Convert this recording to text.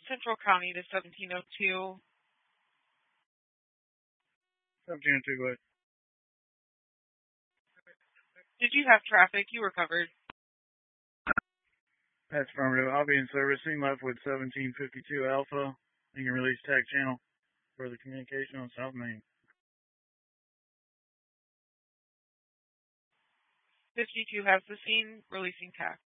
Central County to 1702. 1702, go ahead. Did you have traffic? You were covered. That's affirmative. I'll be in service. Scene left with 1752 Alpha. You can release tag channel for the communication on South Main. 52 has the scene, releasing TAC.